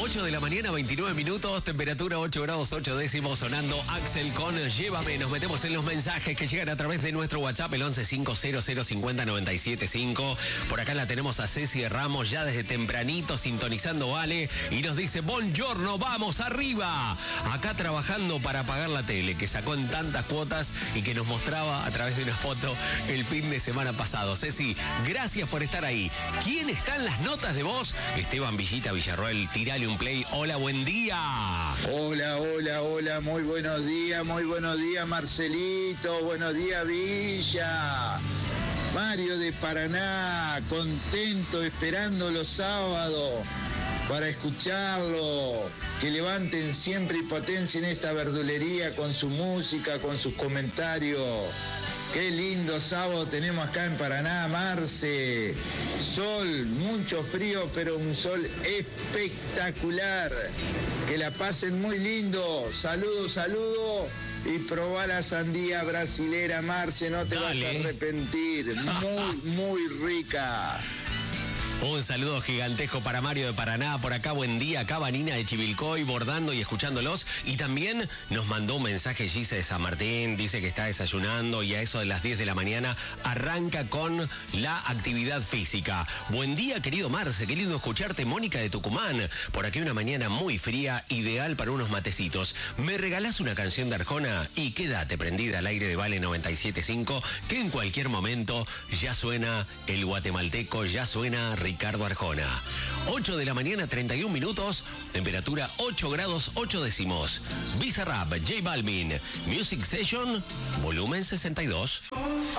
8 de la mañana, 29 minutos, temperatura 8 grados 8 décimos, sonando Axel con Llévame. Nos metemos en los mensajes que llegan a través de nuestro WhatsApp, el 1150050975. Por acá la tenemos a Ceci Ramos, ya desde tempranito, sintonizando Vale, y nos dice, buongiorno, vamos arriba. Acá trabajando para pagar la tele, que sacó en tantas cuotas y que nos mostraba a través de una foto el fin de semana pasado. Ceci, gracias por estar ahí. ¿Quién está en las notas de voz? Esteban Villita Villarroel, tirale un play. Hola, buen día. Hola, muy buenos días, Marcelito, buenos días, Villa. Mario de Paraná, contento, esperando los sábados para escucharlo. Que levanten siempre y potencien esta verdulería con su música, con sus comentarios. Qué lindo sábado tenemos acá en Paraná, Marce. Sol, mucho frío, pero un sol espectacular. Que la pasen muy lindo. Saludos. Y probá la sandía brasilera, Marce, no te vas a arrepentir. Muy rica. Un saludo gigantesco para Mario de Paraná. Por acá, buen día. Acá Vanina de Chivilcoy, bordando y escuchándolos. Y también nos mandó un mensaje Gise de San Martín. Dice que está desayunando y a eso de las 10 de la mañana arranca con la actividad física. Buen día, querido Marce. Qué lindo escucharte. Mónica de Tucumán. Por aquí una mañana muy fría, ideal para unos matecitos. ¿Me regalás una canción de Arjona? Y quédate prendida al aire de Vale 97.5, que en cualquier momento ya suena el guatemalteco, ya suena Ricardo Arjona. 8 de la mañana, 31 minutos, temperatura 8 grados 8 décimos. Bizarrap, J Balvin, Music Session, volumen 62.